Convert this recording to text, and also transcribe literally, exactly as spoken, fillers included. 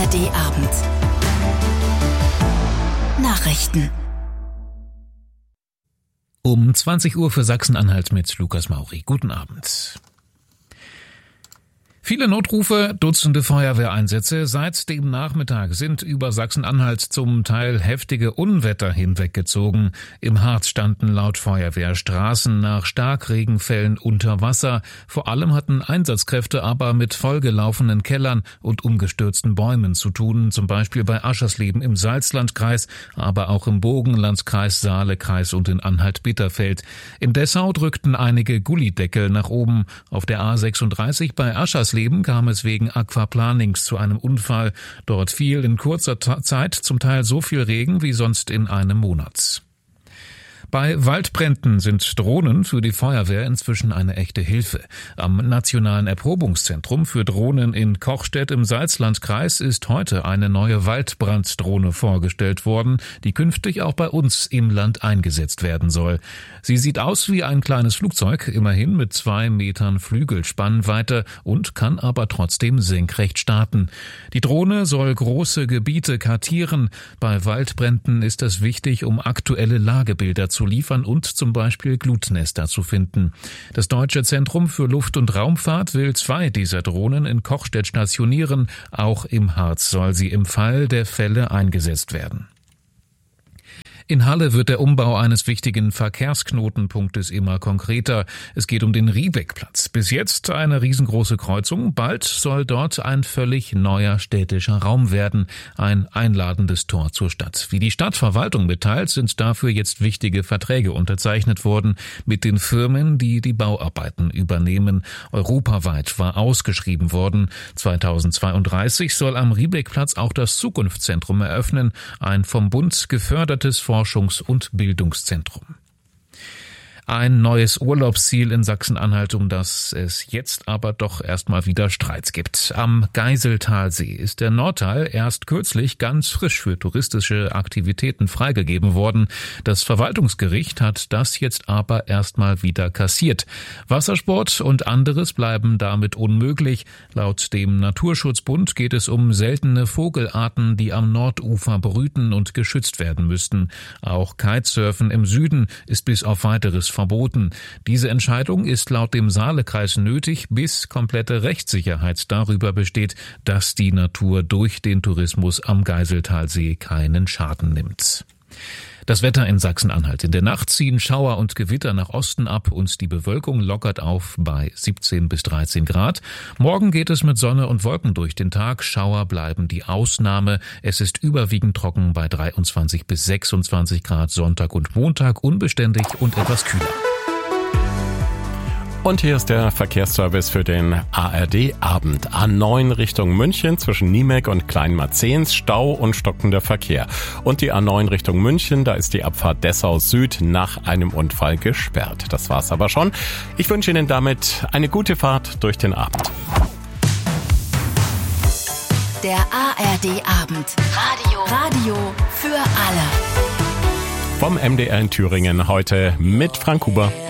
R D-Abend. Nachrichten. Um zwanzig Uhr für Sachsen-Anhalt mit Lukas Mauri. Guten Abend. Viele Notrufe, Dutzende Feuerwehreinsätze seit dem Nachmittag sind über Sachsen-Anhalt zum Teil heftige Unwetter hinweggezogen. Im Harz standen laut Feuerwehr Straßen nach Starkregenfällen unter Wasser. Vor allem hatten Einsatzkräfte aber mit vollgelaufenen Kellern und umgestürzten Bäumen zu tun, zum Beispiel bei Aschersleben im Salzlandkreis, aber auch im Burgenlandkreis, Saalekreis und in Anhalt-Bitterfeld. In Dessau drückten einige Gullideckel nach oben. Auf der A sechsunddreißig bei Aschersleben kam es wegen Aquaplanings zu einem Unfall. Dort fiel in kurzer Zeit zum Teil so viel Regen wie sonst in einem Monat. Bei Waldbränden sind Drohnen für die Feuerwehr inzwischen eine echte Hilfe. Am Nationalen Erprobungszentrum für Drohnen in Kochstedt im Salzlandkreis ist heute eine neue Waldbranddrohne vorgestellt worden, die künftig auch bei uns im Land eingesetzt werden soll. Sie sieht aus wie ein kleines Flugzeug, immerhin mit zwei Metern Flügelspannweite und kann aber trotzdem senkrecht starten. Die Drohne soll große Gebiete kartieren. Bei Waldbränden ist es wichtig, um aktuelle Lagebilder zu zu liefern und zum Beispiel Glutnester zu finden. Das Deutsche Zentrum für Luft- und Raumfahrt will zwei dieser Drohnen in Kochstedt stationieren. Auch im Harz soll sie im Fall der Fälle eingesetzt werden. In Halle wird der Umbau eines wichtigen Verkehrsknotenpunktes immer konkreter. Es geht um den Riebeckplatz. Bis jetzt eine riesengroße Kreuzung. Bald soll dort ein völlig neuer städtischer Raum werden. Ein einladendes Tor zur Stadt. Wie die Stadtverwaltung mitteilt, sind dafür jetzt wichtige Verträge unterzeichnet worden mit den Firmen, die die Bauarbeiten übernehmen. Europaweit war ausgeschrieben worden. zweitausendzweiunddreißig soll am Riebeckplatz auch das Zukunftszentrum eröffnen. Ein vom Bund gefördertes Forschungs- und Bildungszentrum. Ein neues Urlaubsziel in Sachsen-Anhalt, um das es jetzt aber doch erstmal wieder Streits gibt. Am Geiseltalsee ist der Nordteil erst kürzlich ganz frisch für touristische Aktivitäten freigegeben worden. Das Verwaltungsgericht hat das jetzt aber erstmal wieder kassiert. Wassersport und anderes bleiben damit unmöglich. Laut dem Naturschutzbund geht es um seltene Vogelarten, die am Nordufer brüten und geschützt werden müssten. Auch Kitesurfen im Süden ist bis auf weiteres verboten. Diese Entscheidung ist laut dem Saalekreis nötig, bis komplette Rechtssicherheit darüber besteht, dass die Natur durch den Tourismus am Geiseltalsee keinen Schaden nimmt. Das Wetter in Sachsen-Anhalt. In der Nacht ziehen Schauer und Gewitter nach Osten ab und die Bewölkung lockert auf bei siebzehn bis dreizehn Grad. Morgen geht es mit Sonne und Wolken durch den Tag. Schauer bleiben die Ausnahme. Es ist überwiegend trocken bei dreiundzwanzig bis sechsundzwanzig Grad. Sonntag und Montag unbeständig und etwas kühler. Und hier ist der Verkehrsservice für den A R D-Abend. A neun Richtung München zwischen Niemek und Kleinmarzehns, Stau und stockender Verkehr. Und die A neun Richtung München, da ist die Abfahrt Dessau Süd nach einem Unfall gesperrt. Das war's aber schon. Ich wünsche Ihnen damit eine gute Fahrt durch den Abend. Der A R D-Abend. Radio. Radio für alle. Vom M D R in Thüringen heute mit Frank Huber.